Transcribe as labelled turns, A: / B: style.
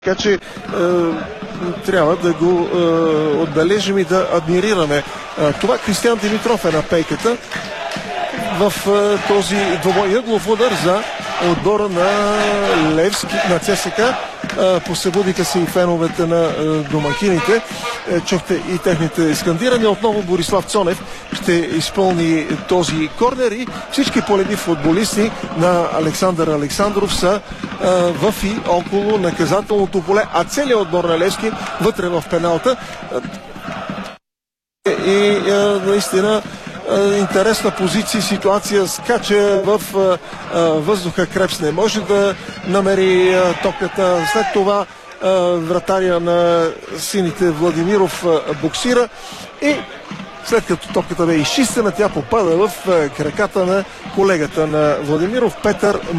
A: Така че трябва да го отбележим и да адмирираме. Това Кристиян Димитров е на пейката в този двобой. Ъглов удар за отбора на Левски, на ЦСКА. Посъбудиха се и феновете на домакините. Чухте и техните скандирания. Отново Борислав Цонев ще изпълни този корнер и всички полеви футболисти на Александър Александров са в и около наказателното поле, а целият отбор на Левски вътре в пеналта. И наистина интересна позиция, ситуация, скача в въздуха, Крепс не може да намери топката. След това вратаря на сините Владимиров боксира и след като топката бе изчистена, тя попада в краката на колегата на Владимиров, Петър